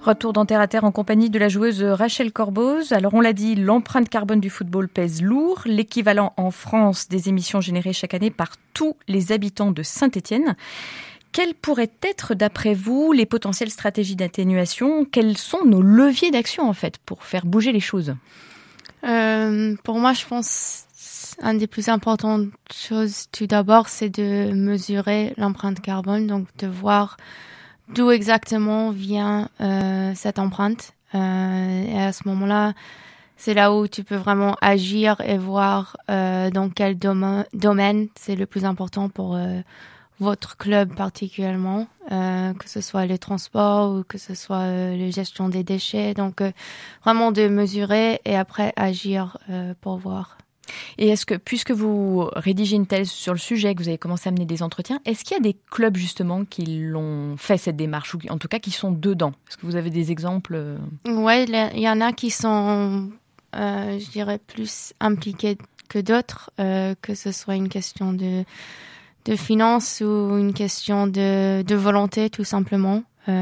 Retour dans Terre à Terre en compagnie de la joueuse Rachel Corboz. Alors on l'a dit, l'empreinte carbone du football pèse lourd, l'équivalent en France des émissions générées chaque année par tous les habitants de Saint-Étienne. Quelles pourraient être, d'après vous, les potentielles stratégies d'atténuation ? Quels sont nos leviers d'action, en fait, pour faire bouger les choses ? Pour moi, je pense une des plus importantes choses, tout d'abord, c'est de mesurer l'empreinte carbone, donc de voir d'où exactement vient cette empreinte. Et à ce moment-là, c'est là où tu peux vraiment agir et voir dans quel domaine c'est le plus important pour votre club particulièrement, que ce soit le transport ou que ce soit la gestion des déchets. Donc, vraiment de mesurer et après agir pour voir. Et est-ce que, puisque vous rédigez une thèse sur le sujet, que vous avez commencé à mener des entretiens, est-ce qu'il y a des clubs justement qui l'ont fait cette démarche, ou en tout cas qui sont dedans ? Est-ce que vous avez des exemples ? Ouais, il y en a qui sont, je dirais, plus impliqués que d'autres, que ce soit une question de finances ou une question de volonté, tout simplement.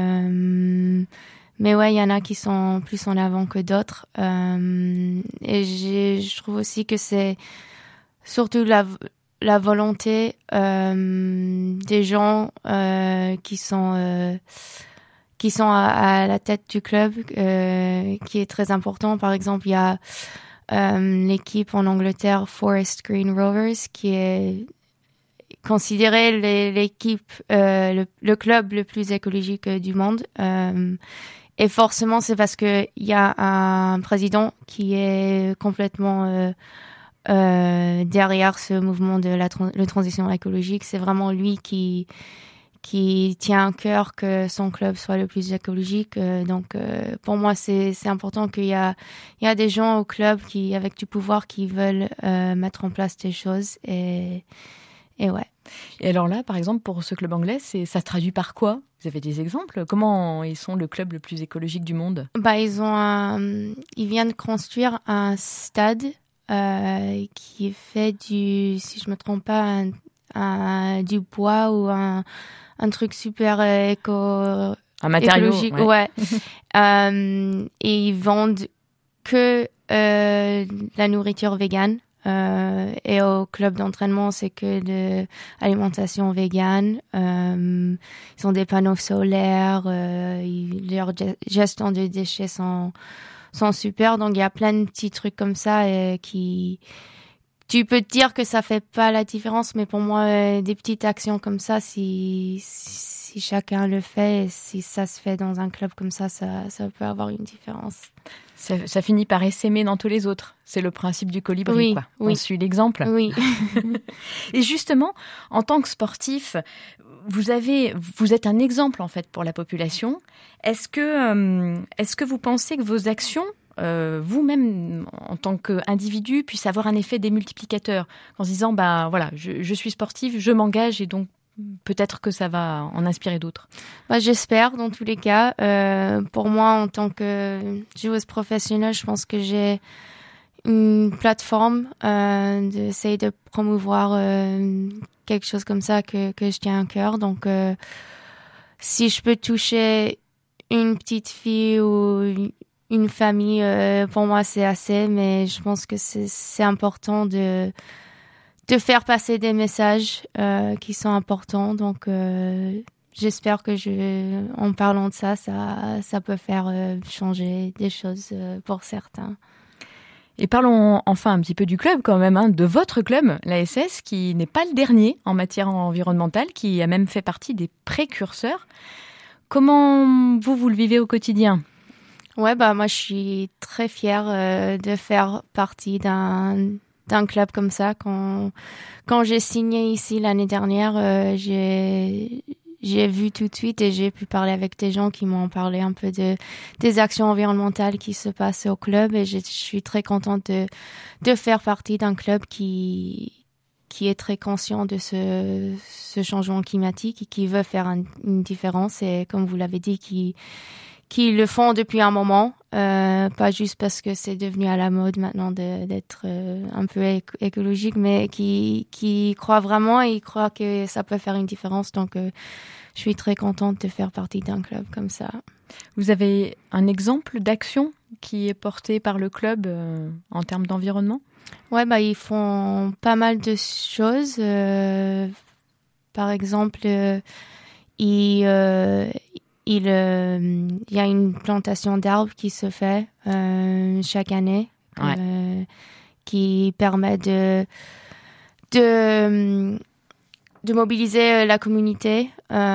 Mais ouais, il y en a qui sont plus en avant que d'autres. Et je trouve aussi que c'est surtout la volonté des gens qui sont à la tête du club qui est très important. Par exemple, il y a l'équipe en Angleterre, Forest Green Rovers, qui est considérée l'équipe, le club le plus écologique du monde. Et forcément, c'est parce que il y a un président qui est complètement derrière ce mouvement de la transition écologique. C'est vraiment lui qui tient à cœur que son club soit le plus écologique. Donc, pour moi, c'est important qu'il y a des gens au club avec du pouvoir qui veulent mettre en place des choses. Et ouais. Et alors là, par exemple, pour ce club anglais, ça se traduit par quoi ? Vous avez des exemples ? Comment ils sont le club le plus écologique du monde ? Ils viennent de construire un stade qui est fait si je me trompe pas, du bois ou un truc super un matériau, écologique. Ouais. Et ils vendent que la nourriture végane. Et au club d'entraînement, c'est que de alimentation végane. Ils ont des panneaux solaires. Leur gestion de déchets sont super. Donc il y a plein de petits trucs comme ça qui tu peux te dire que ça fait pas la différence, mais pour moi des petites actions comme ça, si chacun le fait, si ça se fait dans un club comme ça peut avoir une différence. Ça finit par essaimer dans tous les autres. C'est le principe du colibri, oui, quoi. Oui. On suit l'exemple. Oui. Et justement, en tant que sportif, vous êtes un exemple en fait pour la population. Est-ce que vous pensez que vos actions, vous-même en tant qu'individu, puissent avoir un effet démultiplicateur en se disant, voilà, je suis sportif, je m'engage et donc peut-être que ça va en inspirer d'autres. J'espère, dans tous les cas. Pour moi, en tant que joueuse professionnelle, je pense que j'ai une plateforme d'essayer de promouvoir quelque chose comme ça que je tiens à cœur. Donc, si je peux toucher une petite fille ou une famille, pour moi, c'est assez. Mais je pense que c'est important de faire passer des messages qui sont importants. Donc, j'espère que en parlant de ça peut faire changer des choses pour certains. Et parlons enfin un petit peu du club quand même, de votre club, l'ASS, qui n'est pas le dernier en matière environnementale, qui a même fait partie des précurseurs. Comment vous le vivez au quotidien ? Ouais, moi je suis très fière de faire partie d'un club comme ça. Quand j'ai signé ici l'année dernière, j'ai vu tout de suite et j'ai pu parler avec des gens qui m'ont parlé un peu des actions environnementales qui se passent au club, et je suis très contente de faire partie d'un club qui est très conscient de ce changement climatique et qui veut faire une différence, et comme vous l'avez dit, qui le font depuis un moment, pas juste parce que c'est devenu à la mode maintenant d'être un peu écologique, mais qui croient vraiment et ils croient que ça peut faire une différence. Donc, je suis très contente de faire partie d'un club comme ça. Vous avez un exemple d'action qui est portée par le club en termes d'environnement ? Ouais, ils font pas mal de choses. Par exemple, il y a une plantation d'arbres qui se fait chaque année, qui permet de mobiliser la communauté,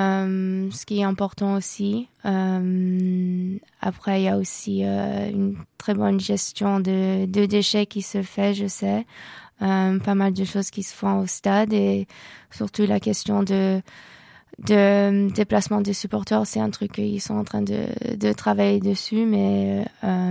ce qui est important aussi. Après, il y a aussi une très bonne gestion de déchets qui se fait, je sais. Pas mal de choses qui se font au stade et surtout la question de déplacement des supporters, c'est un truc qu'ils sont en train de travailler dessus, mais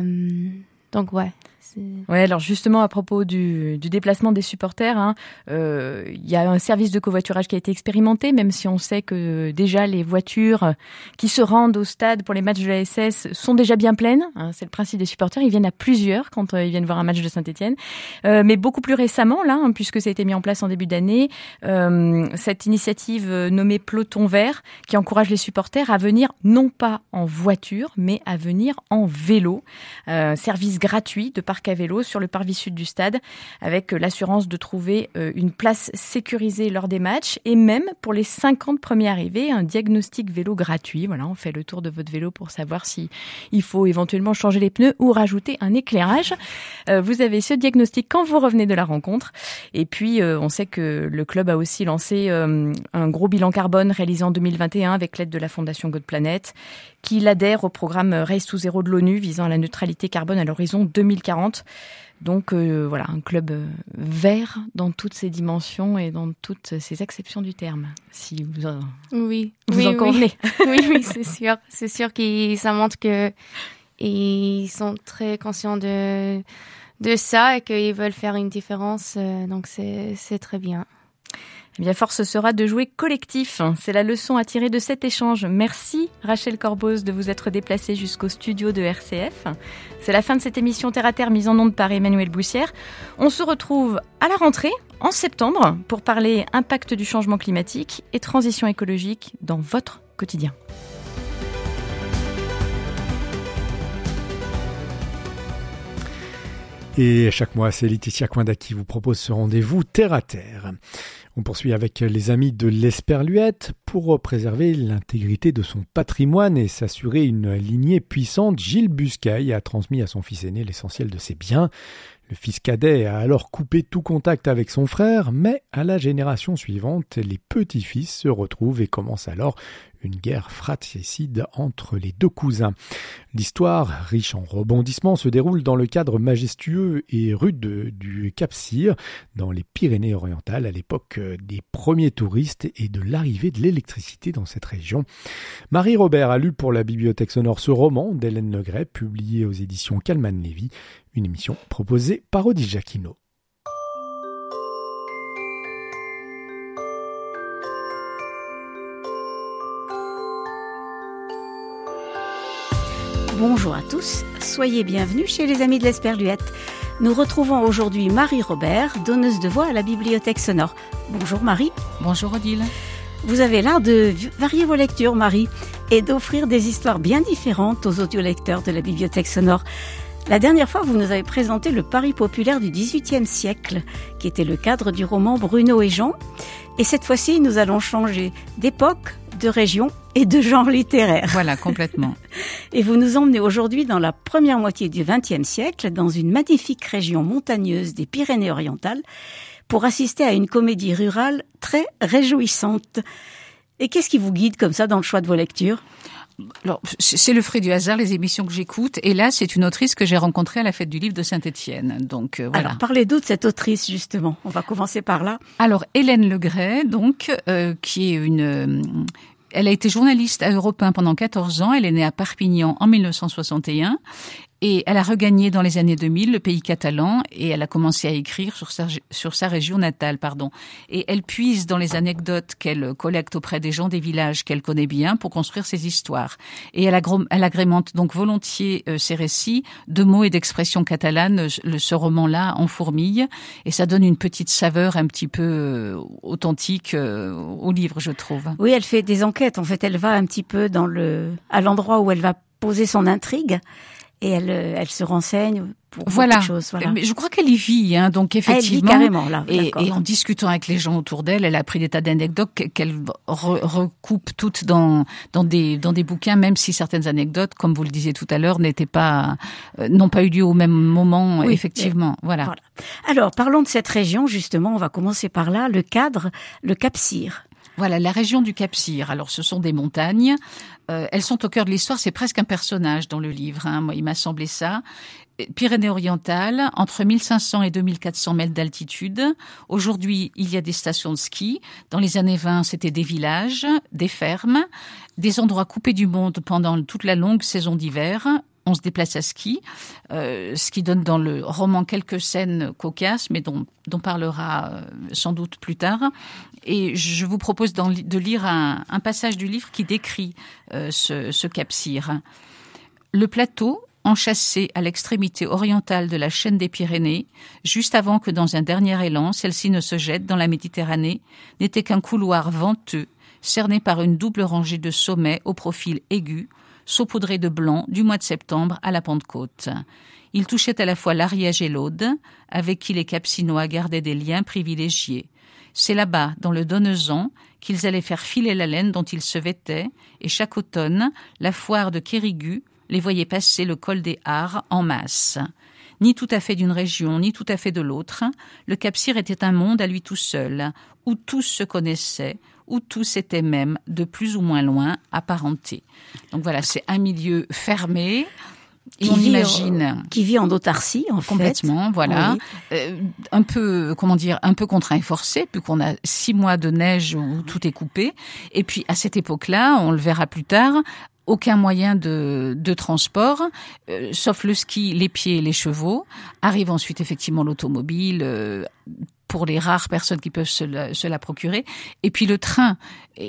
donc ouais. Ouais, alors justement à propos du déplacement des supporters, il y a un service de covoiturage qui a été expérimenté, même si on sait que déjà les voitures qui se rendent au stade pour les matchs de la SS sont déjà bien pleines. C'est le principe des supporters, ils viennent à plusieurs quand ils viennent voir un match de Saint-Étienne. Mais beaucoup plus récemment, là, puisque ça a été mis en place en début d'année, cette initiative nommée Peloton Vert, qui encourage les supporters à venir non pas en voiture, mais à venir en vélo. Service gratuit de parc à vélo sur le parvis sud du stade, avec l'assurance de trouver une place sécurisée lors des matchs et même pour les 50 premiers arrivés, un diagnostic vélo gratuit. Voilà, on fait le tour de votre vélo pour savoir si il faut éventuellement changer les pneus ou rajouter un éclairage. Vous avez ce diagnostic quand vous revenez de la rencontre. Et puis, on sait que le club a aussi lancé un gros bilan carbone réalisé en 2021 avec l'aide de la Fondation God Planet, qui adhère au programme Race to Zero de l'ONU visant à la neutralité carbone à l'horizon 2040. Donc voilà, un club vert dans toutes ses dimensions et dans toutes ses acceptions du terme. Si vous en convenez. Oui, c'est sûr. C'est sûr que ça montre que ils sont très conscients de ça et qu'ils veulent faire une différence. Donc c'est très bien. Eh bien, force sera de jouer collectif. C'est la leçon à tirer de cet échange. Merci Rachel Corboz de vous être déplacée jusqu'au studio de RCF. C'est la fin de cette émission Terre à Terre mise en onde par Emmanuel Boussière. On se retrouve à la rentrée, en septembre, pour parler impact du changement climatique et transition écologique dans votre quotidien. Et chaque mois, c'est Laetitia Coinda qui vous propose ce rendez-vous Terre à Terre. On poursuit avec les amis de l'Esperluette. Pour préserver l'intégrité de son patrimoine et s'assurer une lignée puissante, Gilles Buscaille a transmis à son fils aîné l'essentiel de ses biens. Le fils cadet a alors coupé tout contact avec son frère, mais à la génération suivante, les petits-fils se retrouvent et commence alors une guerre fratricide entre les deux cousins. L'histoire, riche en rebondissements, se déroule dans le cadre majestueux et rude du Cap-Cyr, dans les Pyrénées-Orientales, à l'époque des premiers touristes et de l'arrivée de l'électricité dans cette région. Marie Robert a lu pour la Bibliothèque sonore ce roman d'Hélène Legret, publié aux éditions Calman-Lévy, une émission proposée par Odile Jacquinot. Bonjour à tous, soyez bienvenus chez les Amis de l'Esperluette. Nous retrouvons aujourd'hui Marie Robert, donneuse de voix à la Bibliothèque sonore. Bonjour Marie. Bonjour Odile. Vous avez l'art de varier vos lectures, Marie, et d'offrir des histoires bien différentes aux audiolecteurs de la Bibliothèque sonore. La dernière fois, vous nous avez présenté le Paris populaire du XVIIIe siècle, qui était le cadre du roman Bruno et Jean. Et cette fois-ci, nous allons changer d'époque, de région et de genre littéraire. Voilà, complètement. Et vous nous emmenez aujourd'hui dans la première moitié du XXe siècle, dans une magnifique région montagneuse des Pyrénées-Orientales, pour assister à une comédie rurale très réjouissante. Et qu'est-ce qui vous guide comme ça dans le choix de vos lectures ? Alors, c'est le fruit du hasard, les émissions que j'écoute. Et là, c'est une autrice que j'ai rencontrée à la fête du livre de Saint-Étienne. Donc, voilà. Alors, parlez-nous de cette autrice, justement. On va commencer par là. Alors, Hélène Legret, donc, qui est elle a été journaliste à Europe 1 pendant 14 ans. Elle est née à Perpignan en 1961. Et elle a regagné dans les années 2000 le pays catalan et elle a commencé à écrire sur sa région natale, Et elle puise dans les anecdotes qu'elle collecte auprès des gens des villages qu'elle connaît bien pour construire ses histoires. Et elle agrémente donc volontiers ses récits de mots et d'expressions catalanes. Ce roman-là en fourmille et ça donne une petite saveur un petit peu authentique au livre, je trouve. Oui, elle fait des enquêtes. En fait, elle va un petit peu à l'endroit où elle va poser son intrigue. Et elle se renseigne pour quelque chose. Voilà. Mais je crois qu'elle y vit, donc effectivement. Elle vit carrément là. Et en discutant avec les gens autour d'elle, elle a pris des tas d'anecdotes qu'elle recoupe toutes dans des bouquins, même si certaines anecdotes, comme vous le disiez tout à l'heure, n'ont pas eu lieu au même moment, oui, effectivement. Voilà. Alors, parlons de cette région justement. On va commencer par là. Le cadre, le Cap-Cyr. Voilà, la région du Cap-Cyr. Alors, ce sont des montagnes. Elles sont au cœur de l'histoire. C'est presque un personnage dans le livre. Moi, il m'a semblé ça. Pyrénées-Orientales, entre 1500 et 2400 mètres d'altitude. Aujourd'hui, il y a des stations de ski. Dans les années 20, c'était des villages, des fermes, des endroits coupés du monde pendant toute la longue saison d'hiver. On se déplace à ski, ce qui donne dans le roman quelques scènes cocasses, mais dont parlera sans doute plus tard. Et je vous propose de lire un passage du livre qui décrit ce Cap-Cyr. Le plateau, enchâssé à l'extrémité orientale de la chaîne des Pyrénées, juste avant que dans un dernier élan, celle-ci ne se jette dans la Méditerranée, n'était qu'un couloir venteux, cerné par une double rangée de sommets au profil aigu, saupoudré de blanc du mois de septembre à la Pentecôte. Il touchait à la fois l'Ariège et l'Aude, avec qui les Capsinois gardaient des liens privilégiés. C'est là-bas, dans le Donezan, qu'ils allaient faire filer la laine dont ils se vêtaient, et chaque automne, la foire de Quérigut les voyait passer le col des Hares en masse. Ni tout à fait d'une région, ni tout à fait de l'autre, le Cap-Cyr était un monde à lui tout seul, où tous se connaissaient, où tous étaient même, de plus ou moins loin, apparentés. Donc voilà, c'est un milieu fermé. Et qui vit en autarcie, en fait. Complètement, voilà. Oui. Un peu contraint et forcé, puis qu'on a 6 mois de neige où tout est coupé. Et puis, à cette époque-là, on le verra plus tard, aucun moyen de transport, sauf le ski, les pieds et les chevaux. Arrive ensuite, effectivement, l'automobile, pour les rares personnes qui peuvent se la procurer. Et puis le train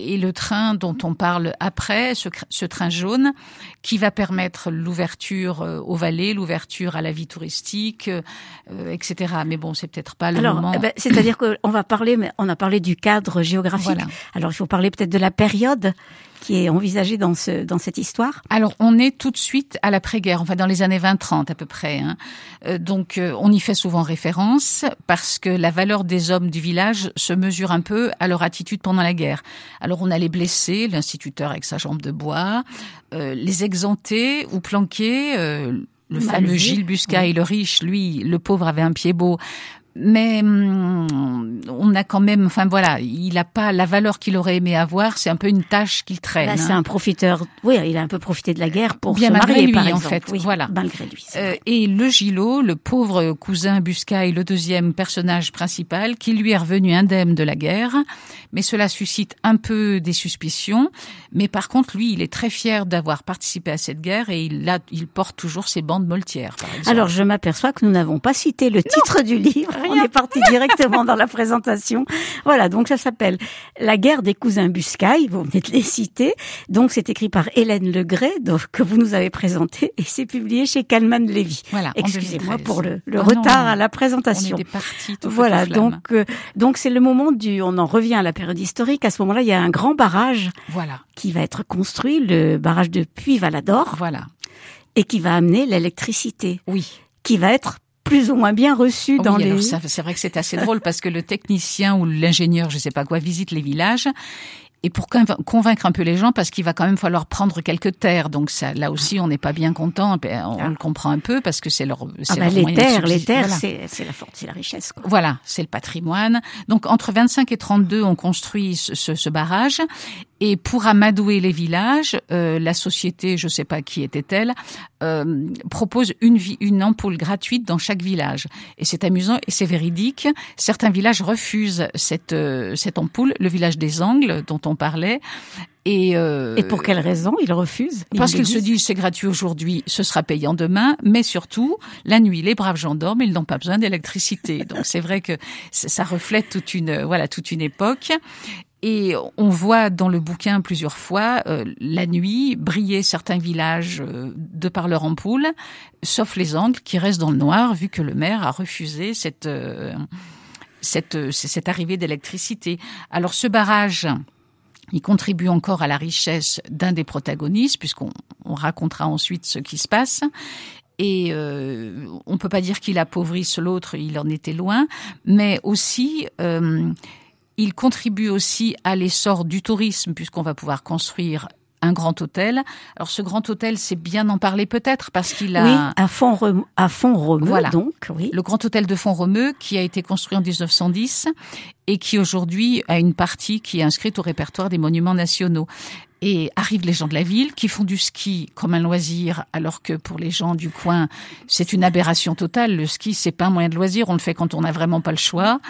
dont on parle après, ce train jaune, qui va permettre l'ouverture aux vallées, l'ouverture à la vie touristique, etc. Mais bon, c'est peut-être pas le moment. C'est-à-dire qu'on va parler, mais on a parlé du cadre géographique. Voilà. Alors il faut parler peut-être de la période qui est envisagée dans cette histoire. Alors on est tout de suite à l'après-guerre, enfin dans les années 20-30 à peu près. Donc on y fait souvent référence parce que la valeur des hommes du village se mesure un peu à leur attitude pendant la guerre. Alors on a les blessés, l'instituteur avec sa jambe de bois, les exemptés ou planqués, le fameux Gilles Buscaille, le riche, lui, le pauvre avait un pied beau. Mais on a quand même, enfin voilà, il n'a pas la valeur qu'il aurait aimé avoir. C'est un peu une tâche qu'il traîne. Là, c'est un profiteur. Oui, il a un peu profité de la guerre pour bien se marier, lui, par exemple. En fait, oui, voilà. Malgré lui. Et le Gillot, le pauvre cousin Buscaille, le deuxième personnage principal, qui lui est revenu indemne de la guerre, mais cela suscite un peu des suspicions. Mais par contre, lui, il est très fier d'avoir participé à cette guerre et il porte toujours ses bandes moltières, par exemple. Alors, je m'aperçois que nous n'avons pas cité le titre du livre. On est parti directement dans la présentation. Voilà, donc ça s'appelle La guerre des cousins Buscaille. Vous venez de les citer. Donc, c'est écrit par Hélène Legray, que vous nous avez présenté, et c'est publié chez Calman Lévy. Voilà. Excusez-moi pour le retard à la présentation. On était partis tout voilà, donc c'est le moment on en revient à la période historique. À ce moment-là, il y a un grand barrage. Voilà. Qui va être construit, le barrage de Puy-Valador. Voilà. Et qui va amener l'électricité. Oui. Qui va être plus ou moins bien reçu dans les... Alors ça, c'est vrai que c'est assez drôle parce que le technicien ou l'ingénieur, je sais pas quoi, visite les villages. Et pour convaincre un peu les gens, parce qu'il va quand même falloir prendre quelques terres. Donc ça, là aussi, on n'est pas bien content. On le comprend un peu parce que c'est leur les terres, voilà. c'est la force, c'est la richesse, quoi. Voilà, c'est le patrimoine. Donc entre 25 et 32, on construit ce barrage. Et pour amadouer les villages, la société, je sais pas qui était-elle, propose une ampoule gratuite dans chaque village. Et c'est amusant et c'est véridique. Certains villages refusent cette ampoule, le village des Angles dont on parlait. Et pour quelle raison il refuse? Parce qu'ils se disent c'est gratuit aujourd'hui, ce sera payant demain, mais surtout la nuit les braves gens dorment, ils n'ont pas besoin d'électricité. Donc c'est vrai que ça reflète toute une époque. Et on voit dans le bouquin plusieurs fois la nuit briller certains villages de par leur ampoule, sauf les Angles qui restent dans le noir vu que le maire a refusé cette arrivée d'électricité. Alors ce barrage, il contribue encore à la richesse d'un des protagonistes, puisqu'on racontera ensuite ce qui se passe. Et on peut pas dire qu'il appauvrisse l'autre, il en était loin, mais aussi il contribue aussi à l'essor du tourisme, puisqu'on va pouvoir construire un grand hôtel. Alors ce grand hôtel, c'est bien d'en parler peut-être parce qu'il a... Oui, à Font-Romeu, voilà. Donc. Oui. Le grand hôtel de Font-Romeu qui a été construit en 1910 et qui aujourd'hui a une partie qui est inscrite au répertoire des monuments nationaux. Et arrivent les gens de la ville qui font du ski comme un loisir, alors que pour les gens du coin, c'est une aberration totale. Le ski, c'est pas un moyen de loisir, on le fait quand on n'a vraiment pas le choix.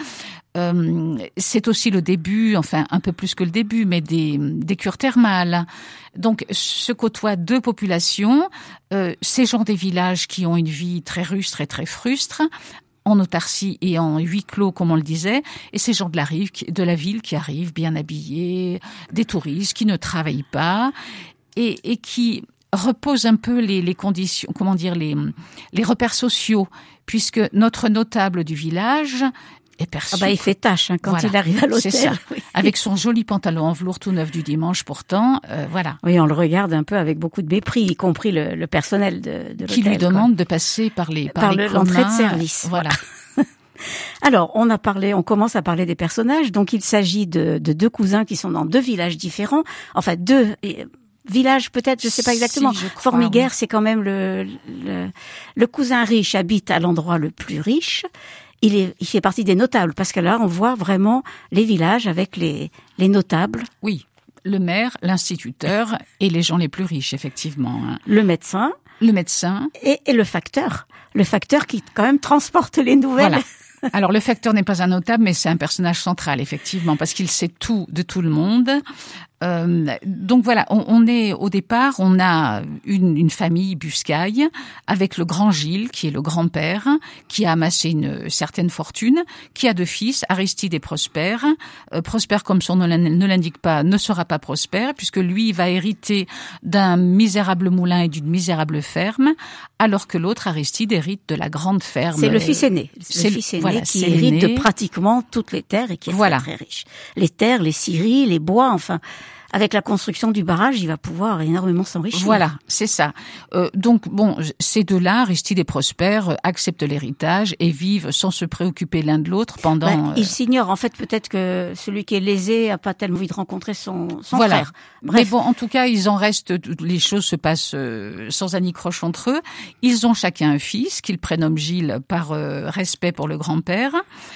C'est aussi le début, enfin un peu plus que le début, mais des cures thermales. Donc se côtoient deux populations, ces gens des villages qui ont une vie très rustre et très frustre, en autarcie et en huis clos, comme on le disait, et ces gens de la ville qui arrivent bien habillés, des touristes qui ne travaillent pas et qui reposent un peu les conditions, comment dire, les repères sociaux, puisque notre notable du village est perçu. Il fait tâche quand il arrive à l'hôtel. C'est ça. Oui. Avec son joli pantalon en velours tout neuf du dimanche, pourtant, voilà. Oui, on le regarde un peu avec beaucoup de mépris, y compris le personnel de l'hôtel. Qui lui demande de passer par l'entrée de service. Voilà. Alors, on commence à parler des personnages. Donc, il s'agit de deux cousins qui sont dans deux villages différents. Enfin, deux villages peut-être, je sais pas exactement. Formiguères, oui. C'est quand même le cousin riche habite à l'endroit le plus riche. Il fait partie des notables, parce que là, on voit vraiment les villages avec les notables. Oui, le maire, l'instituteur et les gens les plus riches, effectivement. Le médecin. Et le facteur. Le facteur qui, quand même, transporte les nouvelles. Voilà. Alors, le facteur n'est pas un notable, mais c'est un personnage central, effectivement, parce qu'il sait tout de tout le monde. Donc voilà, on est au départ, on a une famille Buscaille avec le grand Gilles qui est le grand-père, qui a amassé une certaine fortune, qui a deux fils, Aristide et Prosper. Prosper, comme son nom ne l'indique pas, ne sera pas prospère puisque lui va hériter d'un misérable moulin et d'une misérable ferme, alors que l'autre Aristide hérite de la grande ferme. C'est le fils aîné. Voilà, qui hérite de pratiquement toutes les terres et qui est très riche. Les terres, les scieries, les bois, enfin. Avec la construction du barrage, il va pouvoir énormément s'enrichir. Voilà, c'est ça. Donc, bon, ces deux-là, Aristide et Prosper, acceptent l'héritage et vivent sans se préoccuper l'un de l'autre pendant... Ils s'ignorent. En fait, peut-être que celui qui est lésé a pas tellement envie de rencontrer son voilà. frère. Bref. Mais bon, en tout cas, ils en restent... Les choses se passent sans anicroche entre eux. Ils ont chacun un fils qu'ils prénomment Gilles par respect pour le grand-père.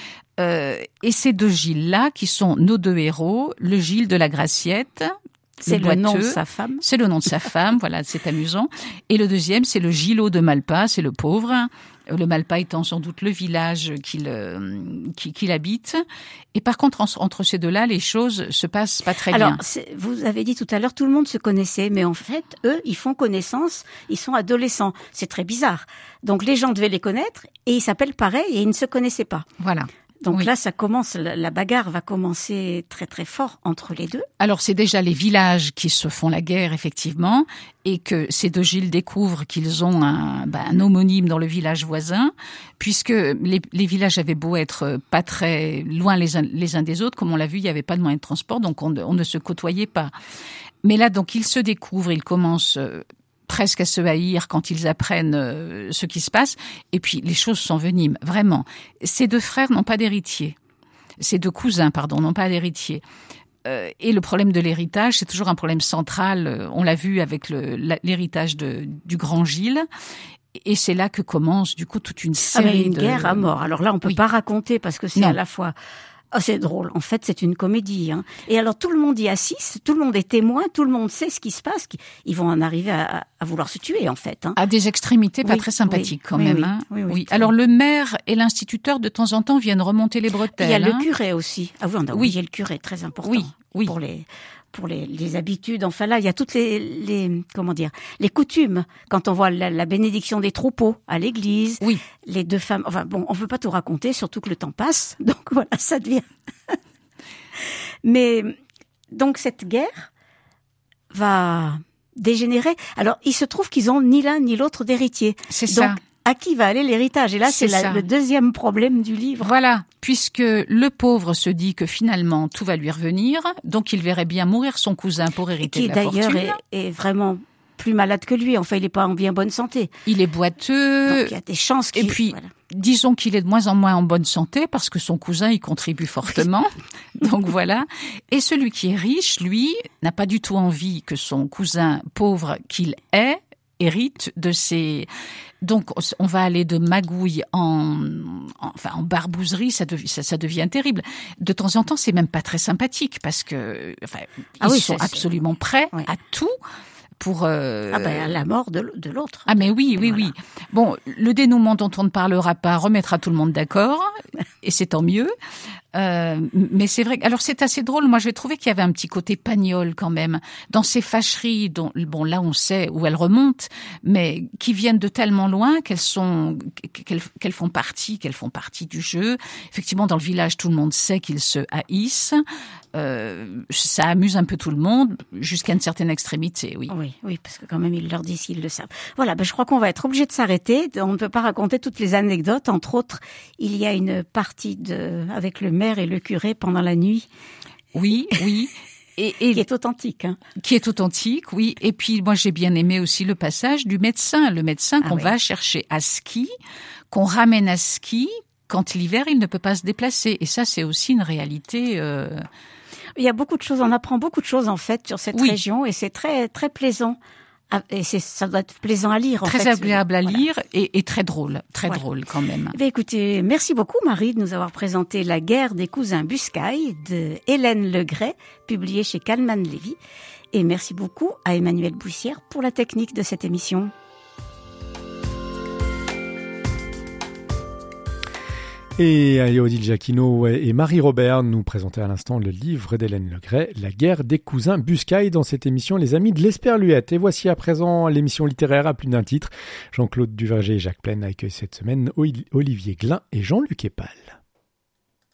Et ces deux Gilles-là, qui sont nos deux héros, le Gilles de la Graciette, c'est le nom de sa femme. C'est le nom de sa femme, voilà, c'est amusant. Et le deuxième, c'est le Gillot de Malpas, c'est le pauvre. Le Malpas étant sans doute le village qu'il habite. Et par contre, entre ces deux-là, les choses se passent pas très bien. Alors, vous avez dit tout à l'heure, tout le monde se connaissait, mais en fait, eux, ils font connaissance, ils sont adolescents. C'est très bizarre. Donc, les gens devaient les connaître, et ils s'appellent pareil, et ils ne se connaissaient pas. Voilà. Donc là, ça commence, la bagarre va commencer très très fort entre les deux. Alors c'est déjà les villages qui se font la guerre effectivement, et que ces deux Gilles découvrent qu'ils ont un homonyme dans le village voisin, puisque les villages avaient beau être pas très loin les uns des autres, comme on l'a vu, il n'y avait pas de moyen de transport, donc on ne se côtoyait pas. Mais là, donc ils se découvrent, ils commencent presque à se haïr quand ils apprennent ce qui se passe. Et puis, les choses s'enveniment, vraiment. Ces deux frères n'ont pas d'héritier. Ces deux cousins, n'ont pas d'héritier. Et le problème de l'héritage, c'est toujours un problème central. On l'a vu avec l'héritage du grand Gilles. Et c'est là que commence, du coup, toute une série de... guerre à mort. Alors là, on peut pas raconter parce que c'est à la fois... Oh, c'est drôle. En fait, c'est une comédie. Et alors, tout le monde y assiste, tout le monde est témoin, tout le monde sait ce qui se passe. Ils vont en arriver à vouloir se tuer, en fait. À des extrémités pas très sympathiques, quand même. Oui. Alors, le maire et l'instituteur, de temps en temps, viennent remonter les bretelles. Il y a le curé aussi. Ah oui, on a oublié le curé, très important. Oui. pour les habitudes. Enfin là, il y a toutes les coutumes. Quand on voit la bénédiction des troupeaux à l'église, oui. Les deux femmes. Enfin bon, on veut pas tout raconter, surtout que le temps passe. Donc voilà, ça devient. Mais donc cette guerre va dégénérer. Alors il se trouve qu'ils ont ni l'un ni l'autre d'héritier. C'est donc, ça. À qui va aller l'héritage? Et là, c'est le deuxième problème du livre. Voilà, puisque le pauvre se dit que finalement tout va lui revenir, donc il verrait bien mourir son cousin pour hériter de la fortune. Qui d'ailleurs est vraiment plus malade que lui. Enfin, il n'est pas en bien bonne santé. Il est boiteux. Donc il y a des chances qu'il... Et puis, disons qu'il est de moins en moins en bonne santé parce que son cousin y contribue fortement. Donc voilà. Et celui qui est riche, lui, n'a pas du tout envie que son cousin pauvre qu'il est hérite de ses... Donc, on va aller de magouille en barbouzerie, ça devient terrible. De temps en temps, c'est même pas très sympathique parce que, ils sont absolument prêts à tout pour... à la mort de l'autre. Ah, mais oui. Bon, le dénouement dont on ne parlera pas remettra tout le monde d'accord, et c'est tant mieux. Mais c'est vrai. Alors c'est assez drôle. Moi, j'ai trouvé qu'il y avait un petit côté Pagnol quand même dans ces fâcheries. Dont bon, là, on sait où elles remontent, mais qui viennent de tellement loin qu'elles font partie du jeu. Effectivement, dans le village, tout le monde sait qu'ils se haïssent. Ça amuse un peu tout le monde jusqu'à une certaine extrémité, oui. Oui, parce que quand même ils leur disent qu'ils le savent. Voilà, je crois qu'on va être obligé de s'arrêter. On ne peut pas raconter toutes les anecdotes. Entre autres, il y a une partie avec le maire et le curé pendant la nuit. Oui. Et qui est authentique. Qui est authentique, oui. Et puis moi j'ai bien aimé aussi le passage du médecin. Le médecin qu'on va chercher à ski, qu'on ramène à ski quand l'hiver il ne peut pas se déplacer. Et ça c'est aussi une réalité... Il y a beaucoup de choses, on apprend beaucoup de choses en fait sur cette région et c'est très très plaisant. Et ça doit être plaisant à lire. Très agréable à lire et très drôle drôle quand même. Écoutez, merci beaucoup Marie de nous avoir présenté La guerre des cousins Buscaille de Hélène Legret, publiée chez Calman Lévy. Et merci beaucoup à Emmanuel Boussière pour la technique de cette émission. Et Odile Jacquinot et Marie Robert nous présentaient à l'instant le livre d'Hélène Legret, La guerre des cousins Buscaille, dans cette émission Les Amis de l'Esperluette. Et voici à présent l'émission littéraire à plus d'un titre. Jean-Claude Duverger et Jacques Plaine accueillent cette semaine Olivier Glin et Jean-Luc Épal.